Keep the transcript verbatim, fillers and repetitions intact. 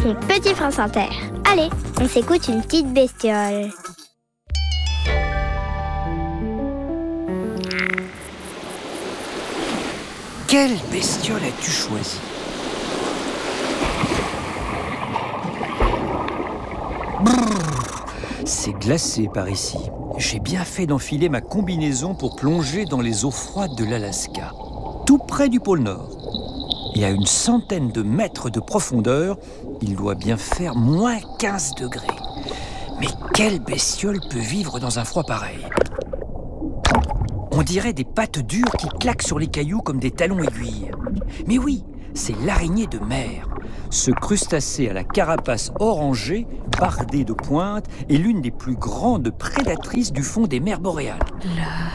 mon petit prince inter. Allez, on s'écoute une petite bestiole. Quelle bestiole as-tu choisi ? Brrr, c'est glacé par ici. J'ai bien fait d'enfiler ma combinaison pour plonger dans les eaux froides de l'Alaska, tout près du pôle Nord. Et à une centaine de mètres de profondeur, il doit bien faire moins quinze degrés. Mais quelle bestiole peut vivre dans un froid pareil ? On dirait des pattes dures qui claquent sur les cailloux comme des talons aiguilles. Mais oui, c'est l'araignée de mer. Ce crustacé à la carapace orangée, bardée de pointes, est l'une des plus grandes prédatrices du fond des mers boréales.